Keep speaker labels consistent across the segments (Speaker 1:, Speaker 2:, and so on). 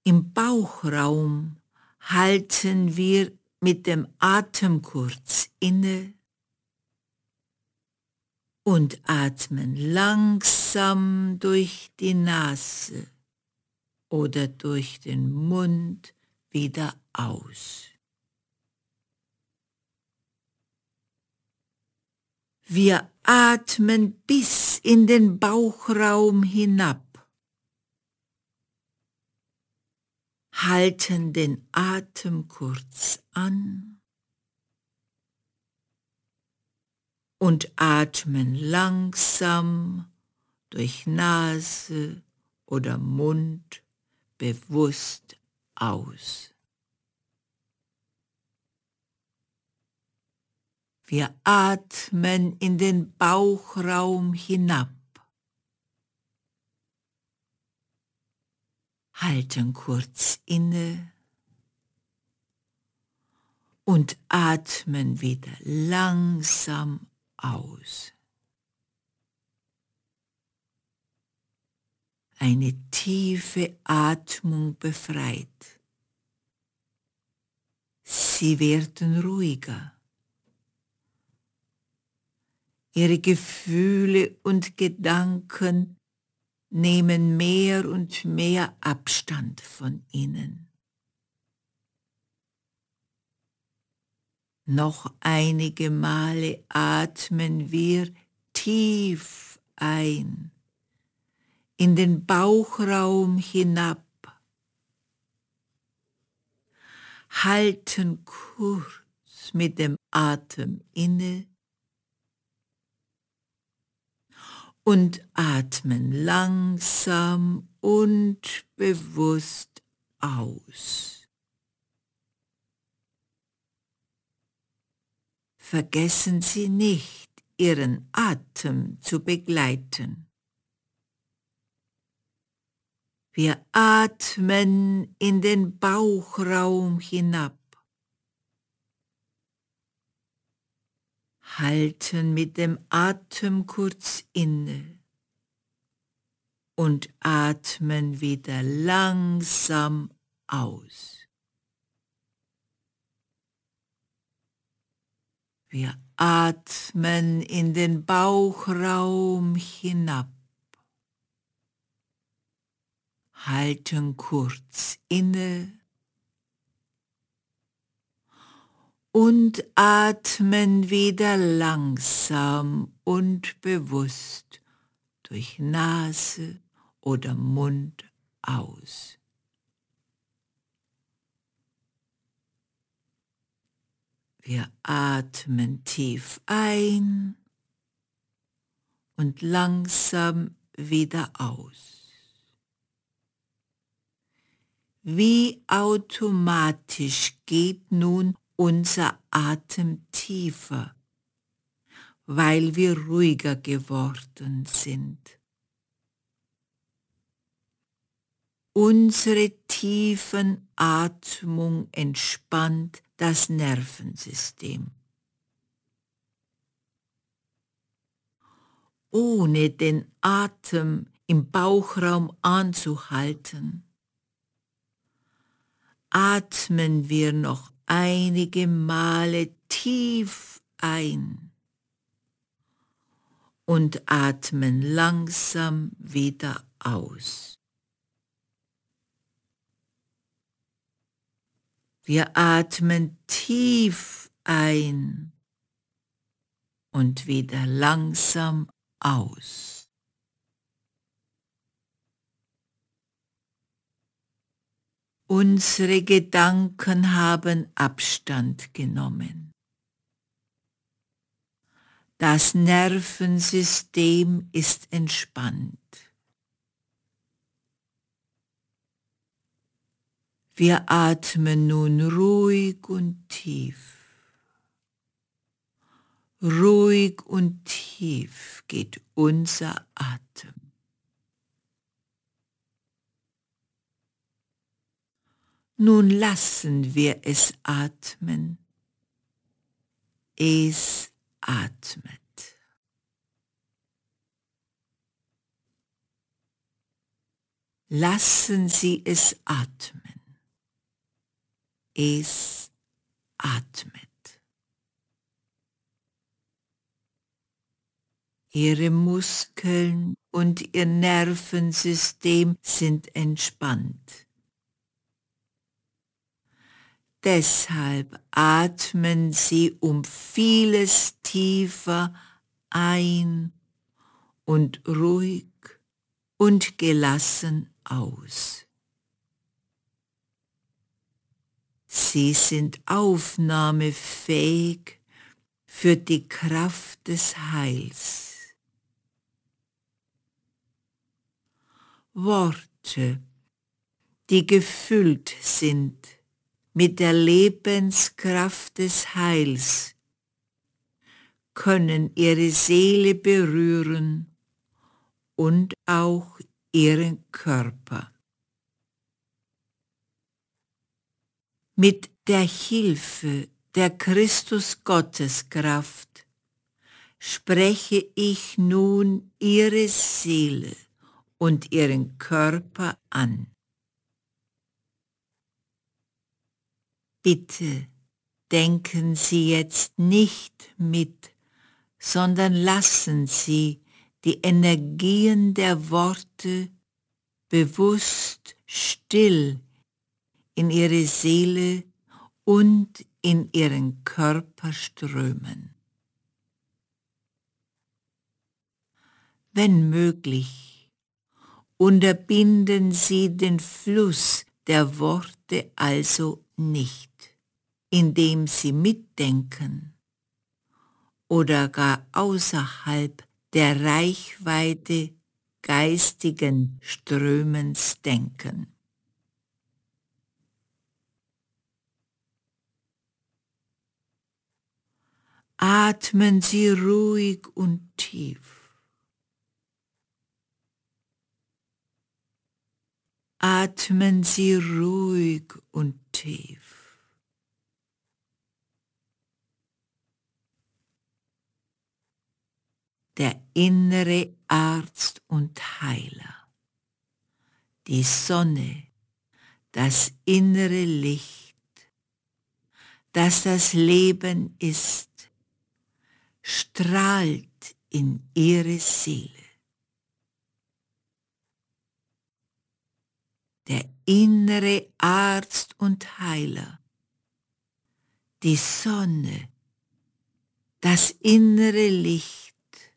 Speaker 1: Im Bauchraum halten wir mit dem Atem kurz inne und atmen langsam durch die Nase oder durch den Mund wieder aus. Wir atmen bis in den Bauchraum hinab, halten den Atem kurz an und atmen langsam durch Nase oder Mund bewusst aus. Wir atmen in den Bauchraum hinab, halten kurz inne und atmen wieder langsam aus. Eine tiefe Atmung befreit. Sie werden ruhiger. Ihre Gefühle und Gedanken nehmen mehr und mehr Abstand von ihnen. Noch einige Male atmen wir tief ein, in den Bauchraum hinab, halten kurz mit dem Atem inne und atmen langsam und bewusst aus. Vergessen Sie nicht, Ihren Atem zu begleiten. Wir atmen in den Bauchraum hinab, halten mit dem Atem kurz inne und atmen wieder langsam aus. Wir atmen in den Bauchraum hinab, halten kurz inne und atmen wieder langsam und bewusst durch Nase oder Mund aus. Wir atmen tief ein und langsam wieder aus. Wie automatisch geht nun unser Atem tiefer, weil wir ruhiger geworden sind. Unsere tiefen Atmung entspannt das Nervensystem. Ohne den Atem im Bauchraum anzuhalten, atmen wir noch einige Male tief ein und atmen langsam wieder aus. Wir atmen tief ein und wieder langsam aus. Unsere Gedanken haben Abstand genommen. Das Nervensystem ist entspannt. Wir atmen nun ruhig und tief. Ruhig und tief geht unser Atem. Nun lassen wir es atmen. Es atmet. Lassen Sie es atmen. Es atmet. Ihre Muskeln und Ihr Nervensystem sind entspannt. Deshalb atmen Sie um vieles tiefer ein und ruhig und gelassen aus. Sie sind aufnahmefähig für die Kraft des Heils. Worte, die gefüllt sind mit der Lebenskraft des Heils, können Ihre Seele berühren und auch Ihren Körper. Mit der Hilfe der Christus-Gotteskraft spreche ich nun Ihre Seele und Ihren Körper an. Bitte denken Sie jetzt nicht mit, sondern lassen Sie die Energien der Worte bewusst still in Ihre Seele und in Ihren Körper strömen. Wenn möglich, unterbinden Sie den Fluss der Worte also nicht, indem Sie mitdenken oder gar außerhalb der Reichweite geistigen Strömens denken. Atmen Sie ruhig und tief. Atmen Sie ruhig und tief. Der innere Arzt und Heiler, die Sonne, das innere Licht, das das Leben ist, strahlt in Ihre Seele. Der innere Arzt und Heiler, die Sonne, das innere Licht,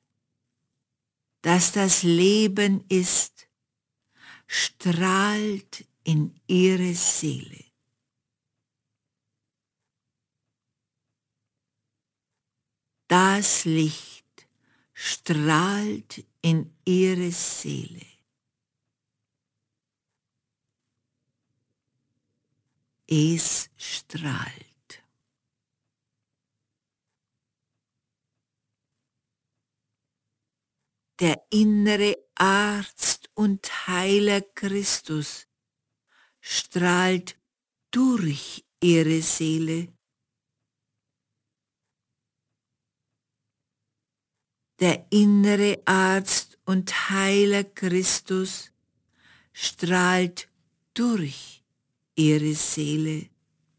Speaker 1: das das Leben ist, strahlt in Ihre Seele. Das Licht strahlt in Ihre Seele. Es strahlt. Der innere Arzt und Heiler Christus strahlt durch Ihre Seele. Der innere Arzt und Heiler Christus strahlt durch Ihre Seele.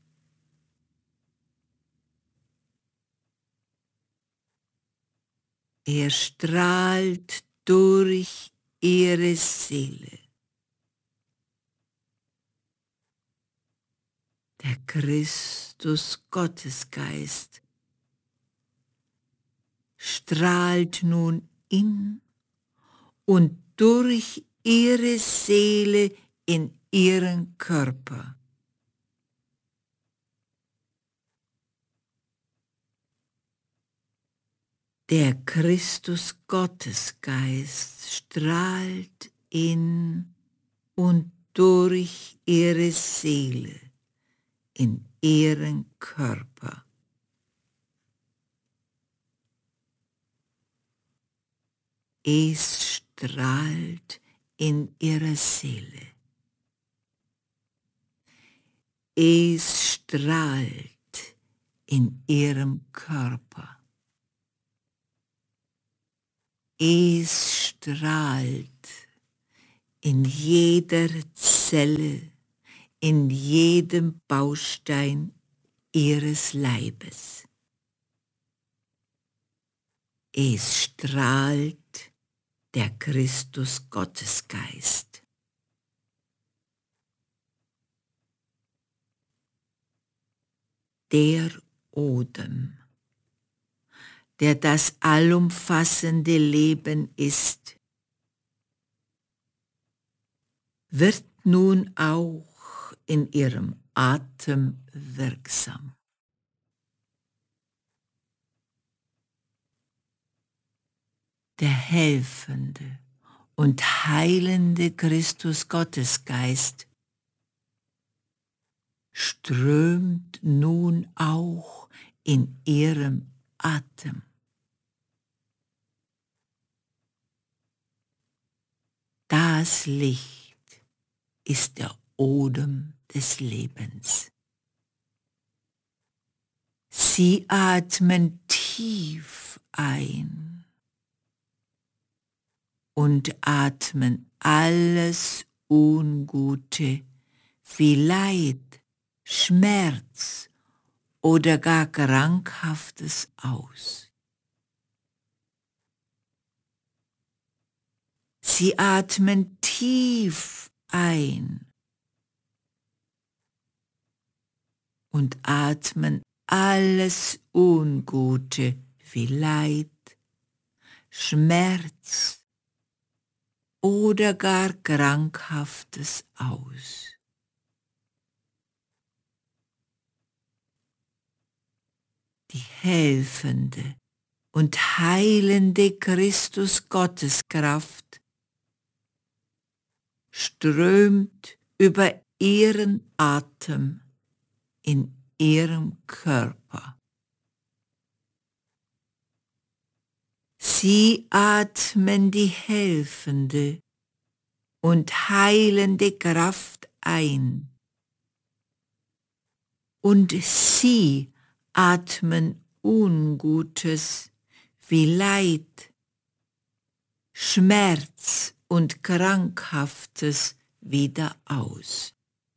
Speaker 1: Er strahlt durch Ihre Seele. Der Christus Gottesgeist strahlt nun in und durch Ihre Seele in Ihren Körper. Der Christus Gottesgeist strahlt in und durch Ihre Seele in Ihren Körper. Es strahlt in Ihrer Seele. Es strahlt in Ihrem Körper. Es strahlt in jeder Zelle, in jedem Baustein ihres Leibes. Es strahlt der Christus Gottesgeist. Der Odem, der das allumfassende Leben ist, wird nun auch in ihrem Atem wirksam. Der helfende und heilende Christus Gottesgeist strömt nun auch in ihrem Atem. Das Licht ist der Odem des Lebens. Sie atmen tief ein und atmen alles Ungute wie Leid, Schmerz oder gar Krankhaftes aus. Sie atmen tief ein und atmen alles Ungute wie Leid, Schmerz oder gar Krankhaftes aus. Die helfende und heilende Christus Gotteskraft strömt über ihren Atem in ihrem Körper. Sie atmen die helfende und heilende Kraft ein und sie atmen Ungutes wie Leid, Schmerz und Krankhaftes wieder aus.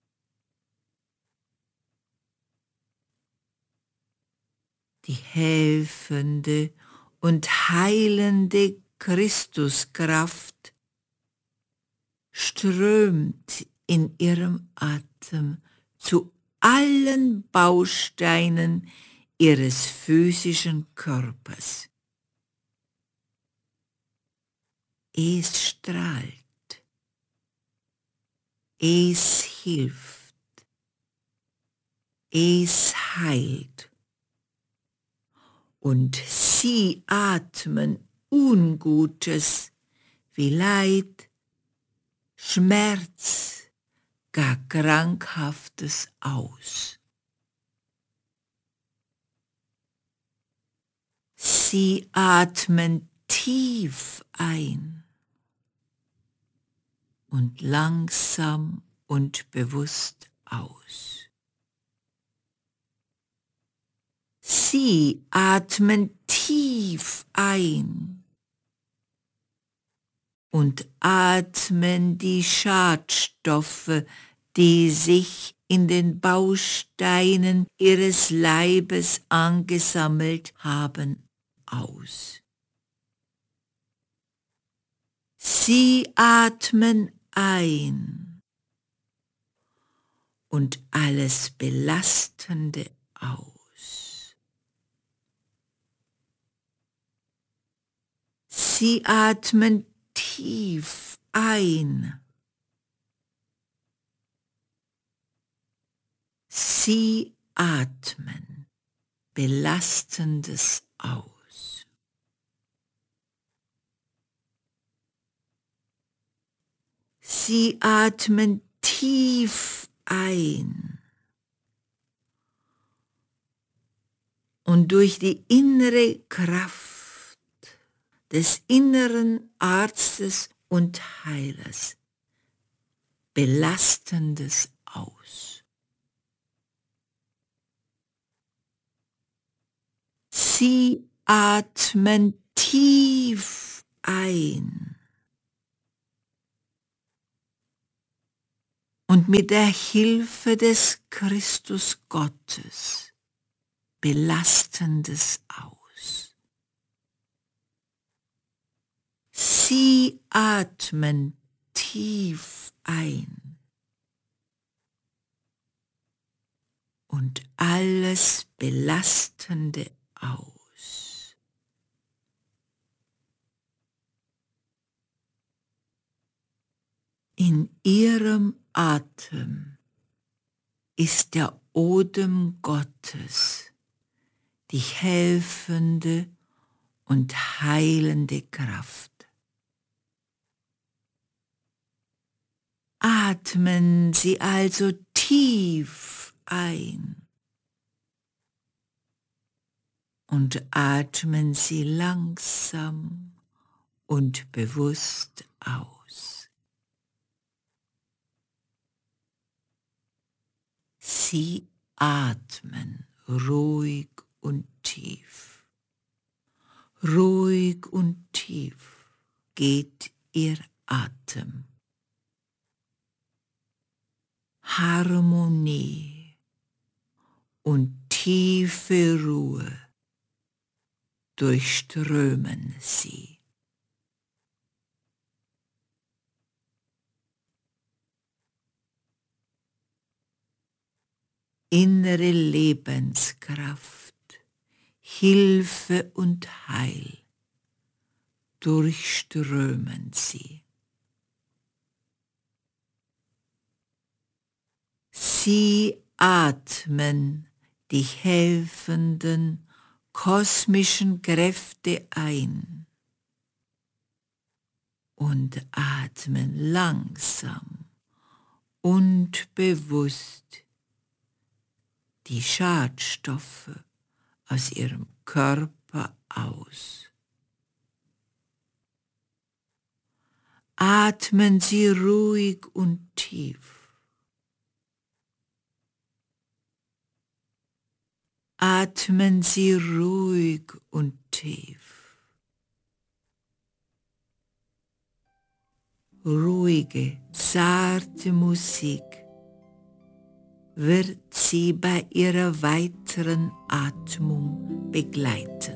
Speaker 1: Die helfende und heilende Christuskraft strömt in ihrem Atem zu allen Bausteinen ihres physischen Körpers. Es strahlt, es hilft, es heilt. Und sie atmen Ungutes wie Leid, Schmerz, gar Krankhaftes aus. Sie atmen tief ein und langsam und bewusst aus. Sie atmen tief ein und atmen die Schadstoffe, die sich in den Bausteinen ihres Leibes angesammelt haben, aus. Sie atmen ein und alles Belastende aus. Sie atmen tief ein. Sie atmen Belastendes aus. Sie atmen tief ein und durch die innere Kraft des inneren Arztes und Heilers Belastendes aus. Sie atmen tief ein und mit der Hilfe des Christus Gottes Belastendes aus. Sie atmen tief ein und alles Belastende aus. In ihrem Atem ist der Odem Gottes, die helfende und heilende Kraft. Atmen Sie also tief ein und atmen Sie langsam und bewusst aus. Sie atmen ruhig und tief. Ruhig und tief geht Ihr Atem. Harmonie und tiefe Ruhe durchströmen Sie. Innere Lebenskraft, Hilfe und Heil durchströmen Sie. Sie atmen die helfenden kosmischen Kräfte ein und atmen langsam und bewusst die Schadstoffe aus Ihrem Körper aus. Atmen Sie ruhig und tief. Atmen Sie ruhig und tief. Ruhige, zarte Musik wird Sie bei Ihrer weiteren Atmung begleiten.